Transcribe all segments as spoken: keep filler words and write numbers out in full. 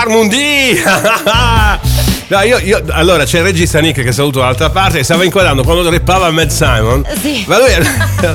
Armundi! No, io, io, allora c'è il regista Nick che saluto dall'altra parte che stava inquadrando quando rappava Mad Simon. Sì. Ma lui è,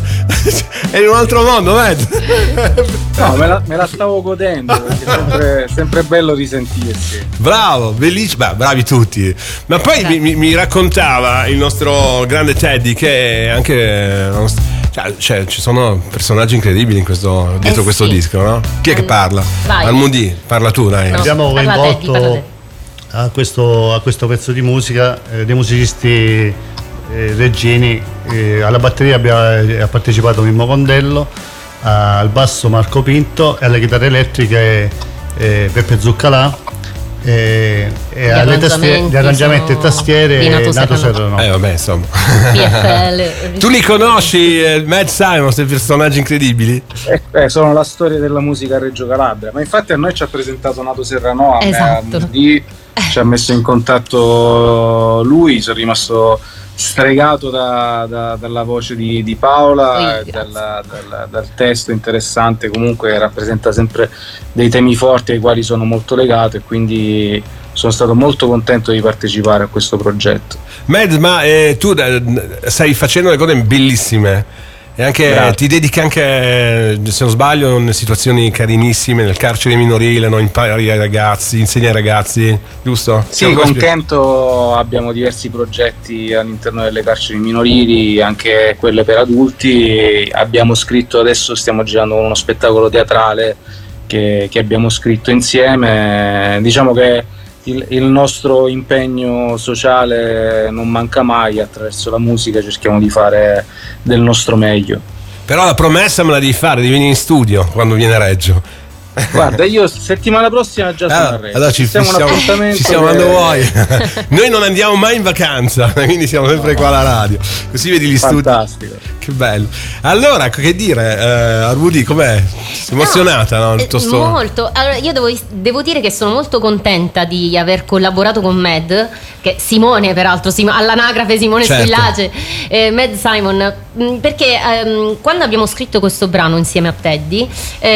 è in un altro mondo, Mad. No, me la, me la stavo godendo perché è sempre, sempre bello risentirsi. Bravo, bellissimo. Beh, bravi tutti. Ma poi mi, mi, mi raccontava il nostro grande Teddy che anche cioè, cioè, ci sono personaggi incredibili in questo, dietro eh questo sì. disco, no? Chi è che parla? Vai. Armundi, parla tu, dai. No, Abbiamo parla coinvolto Teddy, parla a questo, a questo pezzo di musica eh, dei musicisti eh, reggini. Eh, alla batteria abbia, ha partecipato Mimmo Condello, al basso Marco Pinto e alle chitarre elettriche eh, Peppe Zuccalà e, e alle tastiere, gli arrangiamenti e tastiere di Nato Nato Serrano. Serrano. Eh vabbè, insomma. P F L. Tu li conosci, eh, Mad Simon, questi personaggi incredibili? Eh, eh, sono la storia della musica a Reggio Calabria, ma infatti a noi ci ha presentato Nato Serrano, a me, Esatto. a Mundi, ci ha messo in contatto lui, sono rimasto stregato da, da, dalla voce di, di Paola, Ui, e dalla, dal, dal testo interessante, comunque rappresenta sempre dei temi forti ai quali sono molto legato e quindi sono stato molto contento di partecipare a questo progetto. Mad, ma eh, tu eh, stai facendo le cose bellissime e anche Grazie. ti dedichi anche, se non sbaglio, in situazioni carinissime nel carcere minorile, no? Impari ai ragazzi, insegni ai ragazzi, giusto? Sì, Siamo con questi- Kento abbiamo diversi progetti all'interno delle carceri minorili, anche quelle per adulti. Abbiamo scritto, adesso stiamo girando uno spettacolo teatrale che, che abbiamo scritto insieme. Diciamo che il, il nostro impegno sociale non manca mai, attraverso la musica cerchiamo di fare del nostro meglio. Però la promessa me la devi fare, devi venire in studio quando viene a Reggio. Guarda, io settimana prossima già sono Allora, a Reggio. allora ci Siamo un fissiamo, appuntamento ci siamo che- quando vuoi. Noi non andiamo mai in vacanza, quindi siamo sempre qua alla radio. Così vedi gli studi. Fantastico. Che bello. Allora, che dire, eh, Armudi, com'è? Sei emozionata, no? Eh, Tutto sto... Molto. Allora, io devo, devo dire che sono molto contenta di aver collaborato con Mad, che Simone, peraltro, Sim- all'anagrafe Simone Certo. Squillace, eh, Mad Simon, mh, perché ehm, quando abbiamo scritto questo brano insieme a Teddy,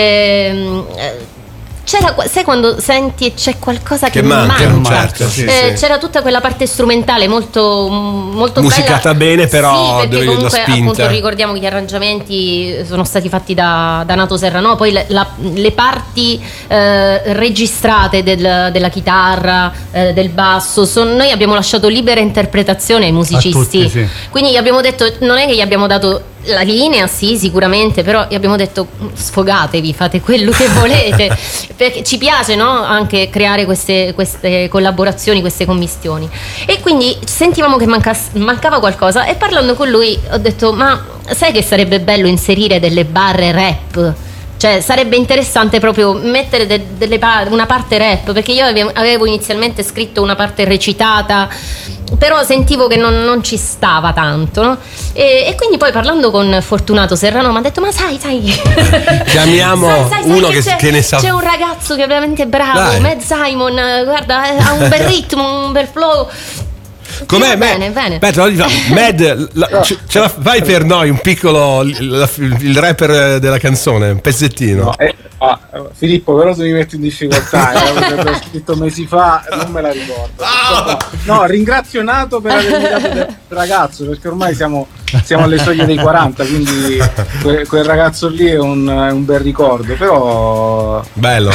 ehm, eh, c'era, sai quando senti e c'è qualcosa che, Che manca, manca. certo, sì, Eh, sì. c'era tutta quella parte strumentale molto, molto Musicata bella. bene, però sì, perché dove la comunque spinta. appunto ricordiamo che gli arrangiamenti sono stati fatti da, da Nato Serrano, poi le, la- le parti eh, registrate del- della chitarra, eh, del basso, son- noi abbiamo lasciato libera interpretazione ai musicisti, tutti, sì. quindi gli abbiamo detto, non è che gli abbiamo dato la linea, sì, sicuramente, però gli abbiamo detto sfogatevi, fate quello che volete, perché ci piace, no? Anche creare queste, queste collaborazioni, queste commistioni, e quindi sentivamo che mancass- mancava qualcosa, e parlando con lui ho detto, ma sai che sarebbe bello inserire delle barre rap? Cioè sarebbe interessante proprio mettere de- delle pa- una parte rap, perché io avevo, avevo inizialmente scritto una parte recitata, però sentivo che non, non ci stava tanto, no? e, e quindi poi parlando con Fortunato Serrano mi ha detto, ma sai, sai Chiamiamo sai, sai, sai uno che che, c'è, che ne sa. c'è un ragazzo che è veramente bravo, Dai. Mad Simon, eh, guarda, eh, ha un bel ritmo, un bel flow. Com'è? Sì, va Mad? bene, bene. Aspetta, oggi fa- Mad, la- ce, ce la fai per noi un piccolo, la- il rapper della canzone, un pezzettino. No, eh, ah, Filippo, però tu mi metti in difficoltà, eh, perché l'ho scritto mesi fa, non me la ricordo. Ah! No, no, ringrazio Nato per avermi dato del ragazzo, perché ormai siamo, siamo alle soglie dei quaranta, quindi que- quel ragazzo lì è un, è un bel ricordo, però... Bello.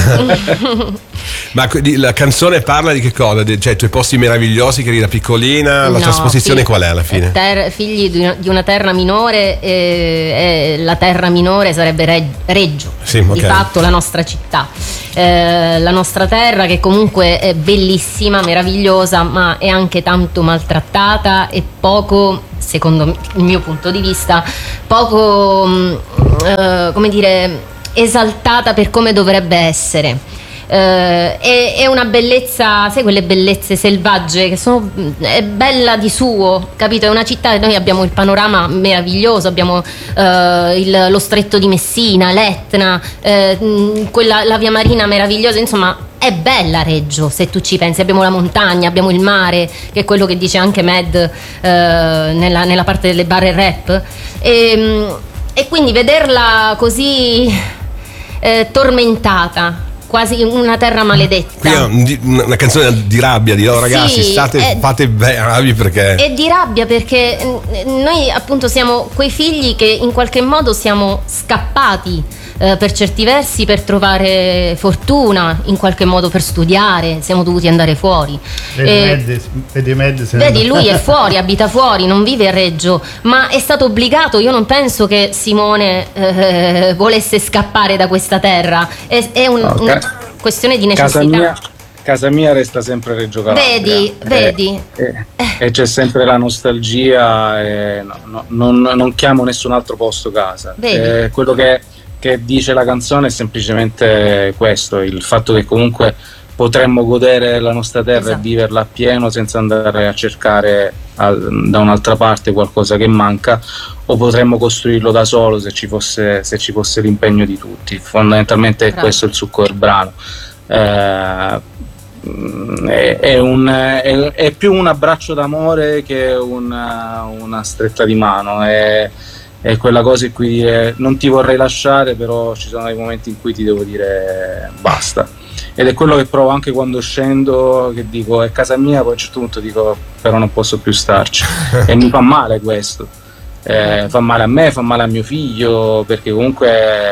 Ma que- di- la canzone parla di che cosa? De- Cioè, i tuoi posti meravigliosi che eri da piccolina, la No, trasposizione fi- qual è alla fine? ter- figli di una, di una terra minore, e, e la terra minore sarebbe Reg- Reggio, Sì, di ok. fatto la nostra città, Eh, la nostra terra, che comunque è bellissima, meravigliosa, ma è anche tanto maltrattata e poco, secondo il mio punto di vista, poco mh, eh, come dire, esaltata per come dovrebbe essere. Eh, è, è una bellezza, sai, quelle bellezze selvagge che sono, è bella di suo, capito? È una città, noi abbiamo il panorama meraviglioso, abbiamo eh, il- lo stretto di Messina, l'Etna, eh, mh, quella, la via marina meravigliosa, insomma è bella Reggio, se tu ci pensi. Abbiamo la montagna, abbiamo il mare, che è quello che dice anche Mad eh, nella, nella parte delle barre rap, e, mh, e quindi vederla così eh, tormentata quasi una terra maledetta. Qui è una canzone di rabbia, di oh ragazzi, sì, state, è, fate bravi perché... È di rabbia perché noi appunto siamo quei figli che in qualche modo siamo scappati eh, per certi versi per trovare fortuna, in qualche modo per studiare, siamo dovuti andare fuori. Vedi, e, Med, vedi, Med, vedi lui è fuori, abita fuori, non vive a Reggio, ma è stato obbligato. Io non penso che Simone eh, volesse scappare da questa terra, è, è un, okay. una questione di necessità. Casa mia, casa mia resta sempre Reggio Calabria. Vedi, e, vedi. E, e c'è sempre la nostalgia e no, no, non, non chiamo nessun altro posto casa. Eh, quello che, che dice la canzone è semplicemente questo, il fatto che comunque potremmo godere la nostra terra, esatto, e viverla a pieno senza andare a cercare al, da un'altra parte qualcosa che manca, o potremmo costruirlo da solo se ci fosse, se ci fosse l'impegno di tutti. Fondamentalmente è questo il succo del brano. Eh, è, è, un, è, è più un abbraccio d'amore che una, una stretta di mano, è, è quella cosa in cui dire non ti vorrei lasciare, però ci sono dei momenti in cui ti devo dire basta. Ed è quello che provo anche quando scendo, che dico è casa mia, poi a un certo punto dico però non posso più starci e mi fa male questo, eh, fa male a me, fa male a mio figlio, perché comunque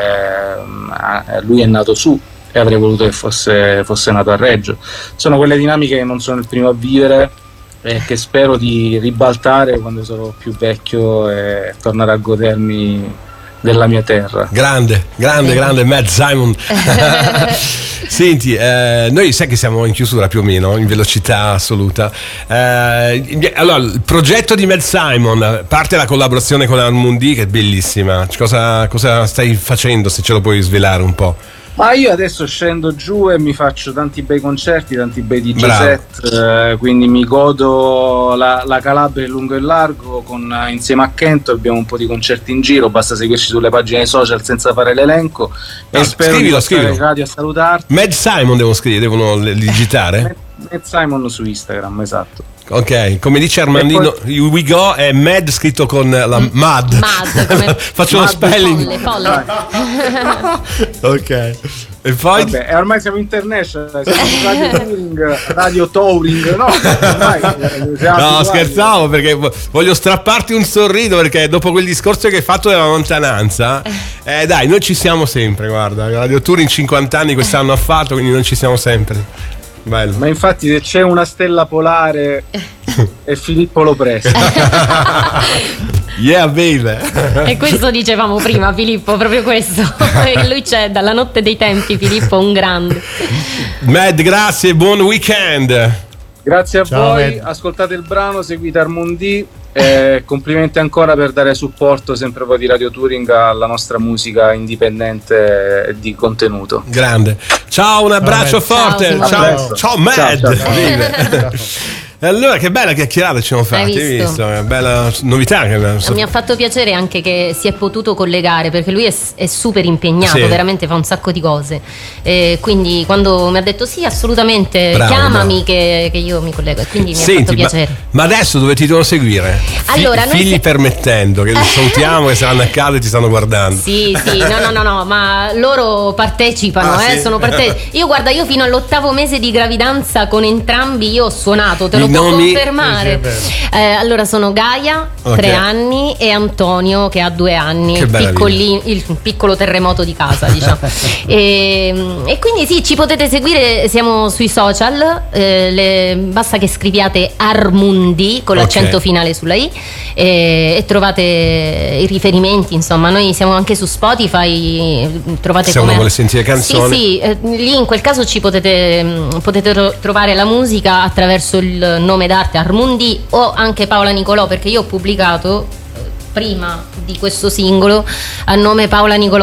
eh, lui è nato su e avrei voluto che fosse, fosse nato a Reggio. Sono quelle dinamiche che non sono il primo a vivere e che spero di ribaltare quando sarò più vecchio e tornare a godermi della mia terra. Grande, grande, grande Mad Simon. Senti, eh, noi sai che siamo in chiusura più o meno, in velocità assoluta. Eh, allora, il progetto di Mad Simon, parte la collaborazione con Armundi che è bellissima. Cosa, cosa stai facendo, se ce lo puoi svelare un po'? Ma io adesso scendo giù e mi faccio tanti bei concerti, tanti bei D J set, eh, quindi mi godo la, la Calabria in lungo e largo con, insieme a Kento. Abbiamo un po' di concerti in giro, basta seguirci sulle pagine social senza fare l'elenco. No, e spero scrivilo, di scrivilo. radio a salutarti. Mad Simon devono scrivere, devono digitare? Mad, Mad Simon su Instagram, esatto. Ok, come dice Armandino, poi... We Go è Mad scritto con la Mad. Mad come... Faccio lo spelling. Folle, folle. Ok. E poi? Vabbè, e ormai siamo international, siamo radio touring, radio touring, no? Ormai, no, scherzavo perché voglio strapparti un sorriso, perché dopo quel discorso che hai fatto della lontananza, eh dai, noi ci siamo sempre, guarda, Radio Touring cinquanta anni quest'anno ha fatto, quindi noi ci siamo sempre. Bello. Ma infatti se c'è una stella polare è Filippo Lopresti. Yeah baby. E questo dicevamo prima, Filippo, proprio questo. Lui c'è dalla notte dei tempi, Filippo, un grande. Mad, grazie, buon weekend. Grazie a Ciao, voi, Mad. Ascoltate il brano, seguite Armundi. Eh, complimenti ancora per dare supporto sempre poi di Radio Touring alla nostra musica indipendente e di contenuto. Grande. Ciao, un abbraccio Ciao, forte. Ciao, ciao, ciao Mad. Ciao, ciao, ciao. Allora, che bella chiacchierata ci siamo fatti, hai visto? visto? Una bella novità. Che... Mi ha fatto piacere anche che si è potuto collegare, perché lui è, è super impegnato, sì, veramente fa un sacco di cose. E quindi quando mi ha detto sì, assolutamente, bravo, chiamami che, che io mi collego. E quindi mi Senti, ha fatto piacere. Ma, ma adesso dove ti devono seguire? Fi- Allora, noi figli se- permettendo, che li salutiamo, che saranno a casa e ti stanno guardando. Sì, sì, no, no, no, no, ma loro partecipano, Ah, eh, sì? sono parte- Io guarda, io fino all'ottavo mese di gravidanza con entrambi io ho suonato, te lo I può nomi? confermare. Sì, sì, è vero. Eh, allora sono Gaia, Ok. tre anni, e Antonio che ha due anni, Che il, bella piccoli- il piccolo terremoto di casa, diciamo. e, e quindi sì, ci potete seguire, siamo sui social, eh, le- basta che scriviate Armundi con Ok. l'accento finale sulla I e, e trovate i riferimenti, insomma. Noi siamo anche su Spotify, trovate Se uno come... vuole sentire canzoni. Sì, sì, eh, lì in quel caso ci potete, mh, potete ro- trovare la musica attraverso il nome d'arte Armundi o anche Paola Nicolò, perché io ho pubblicato eh, prima di questo singolo a nome Paola Nicolò